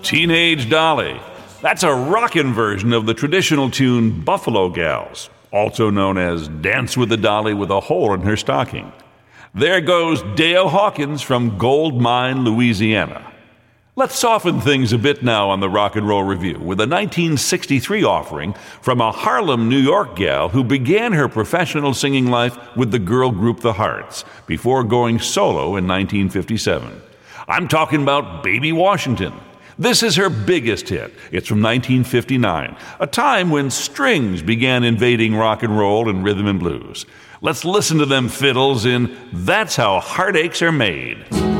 Teenage Dolly. That's a rockin' version of the traditional tune Buffalo Gals, also known as Dance with a Dolly with a Hole in Her Stocking. There goes Dale Hawkins from Gold Mine, Louisiana. Let's soften things a bit now on the Rock and Roll Review with a 1963 offering from a Harlem, New York gal who began her professional singing life with the girl group The Hearts before going solo in 1957. I'm talking about Baby Washington. This is her biggest hit. It's from 1959, a time when strings began invading rock and roll and rhythm and blues. Let's listen to them fiddles in That's How Heartaches Are Made.